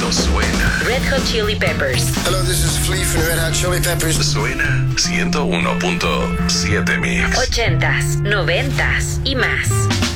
mundo suena. Red Hot Chili Peppers. Hello, this is Flea from Red Hot Chili Peppers. Suena 101.7 Mix. 80s, 90s y más.